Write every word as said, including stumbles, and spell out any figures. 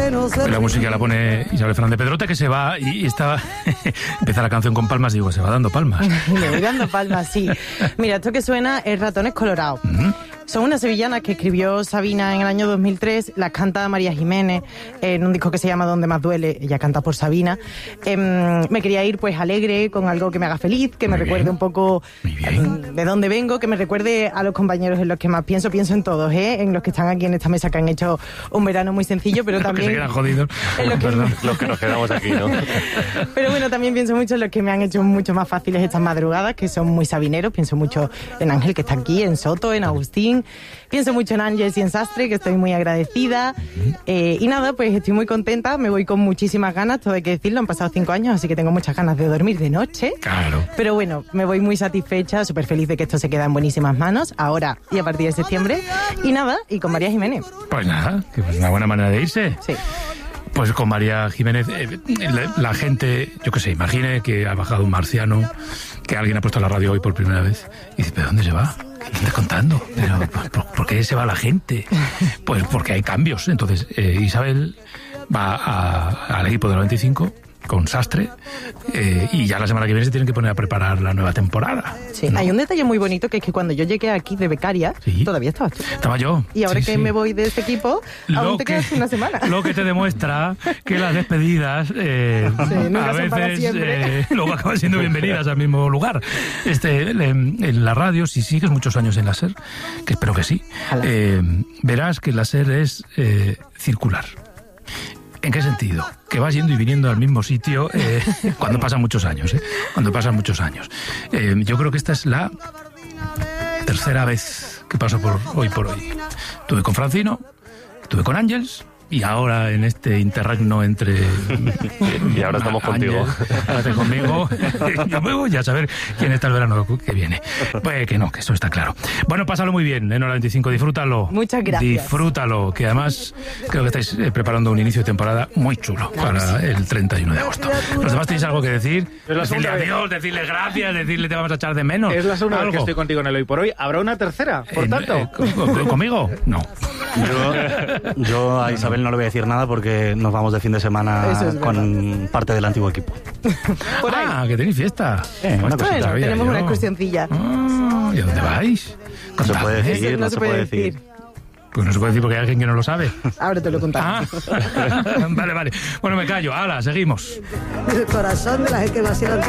La música la pone Isabel Fernández Pedrote, que se va y, y está... empieza la canción con palmas, digo, se va dando palmas. Me voy dando palmas, sí. Mira, esto que suena es Ratones Colorados. Uh-huh. Son unas sevillanas que escribió Sabina en el año dos mil tres, las canta María Jiménez en un disco que se llama Donde Más Duele, ella canta por Sabina. Eh, me quería ir pues alegre, con algo que me haga feliz, que me Muy recuerde bien. un poco eh, de dónde vengo, que me recuerde a los compañeros en los que más pienso, pienso en todos, ¿eh? En los que están aquí en esta mesa, que han hecho un verano muy sencillo, pero también... Los que se quedan jodidos. En los, que... Perdón, los que nos quedamos aquí, ¿no? Pero bueno, también pienso mucho en los que me han hecho mucho más fáciles estas madrugadas, que son muy sabineros. Pienso mucho en Ángel, que está aquí, en Soto, en Agustín. Pienso mucho en Ángeles y en Sastre, que estoy muy agradecida. Eh, y nada, pues estoy muy contenta, me voy con muchísimas ganas, todo hay que decirlo, han pasado cinco años, así que tengo muchas ganas de dormir de noche. Claro. Pero bueno, me voy muy satisfecha, súper feliz de que esto se queda en buenísimas manos, ahora y a partir de septiembre. Y nada, y con María Jiménez. Pues nada, que es una buena manera de irse. Sí. Pues con María Jiménez, eh, la, la gente, yo qué sé, imagine que ha bajado un marciano, que alguien ha puesto la radio hoy por primera vez, y dice, ¿pero dónde se va? ¿Qué estás contando? ¿Pero por, por qué se va la gente? Pues porque hay cambios. Entonces, eh, Isabel va a, al equipo de noventa y cinco con Sastre, eh, y ya la semana que viene se tienen que poner a preparar la nueva temporada. Sí, ¿no? Hay un detalle muy bonito, que es que cuando yo llegué aquí de becaria, sí. todavía estabas tú. Estaba yo. Y ahora sí, que sí. me voy de este equipo, lo aún te que, quedas una semana. Lo que te demuestra que las despedidas eh, sí, a veces eh, luego acaban siendo bienvenidas al mismo lugar. Este, en, en la radio, si sigues muchos años en la SER, que espero que sí, eh, verás que la SER es eh, circular. ¿En qué sentido? Que vas yendo y viniendo al mismo sitio eh, cuando pasan muchos años, ¿eh? Cuando pasan muchos años. Eh, yo creo que esta es la tercera vez que paso por hoy por hoy. Estuve con Francino, estuve con Ángeles, y ahora en este interregno entre... y ahora estamos contigo. Ángel, conmigo. Yo me voy a saber quién está el verano que viene. Pues que no, que eso está claro. Bueno, pásalo muy bien en Hora veinticinco, disfrútalo. Muchas gracias. Disfrútalo, que además creo que estáis eh, preparando un inicio de temporada muy chulo para el treinta y uno de agosto. ¿Los demás tenéis algo que decir? Decirle adiós, decirle gracias, decirle te vamos a echar de menos. Es la segunda ¿Algo? vez que estoy contigo en el Hoy por Hoy. ¿Habrá una tercera, por en, tanto? Eh, ¿Conmigo? No. Yo, yo a Isabel no le voy a decir nada porque nos vamos de fin de semana es con parte del antiguo equipo. Por ahí. Ah, que tenéis fiesta. Eh, una bueno, tenemos yo. una excursioncilla. Ah, ¿y a dónde vais? No se puede decir, Eso no, no se puede decir. decir. Pues no se puede decir porque hay alguien que no lo sabe. Ahora te lo contamos. Ah. Vale, vale. Bueno, me callo. Hala, seguimos. El corazón de la gente va a ser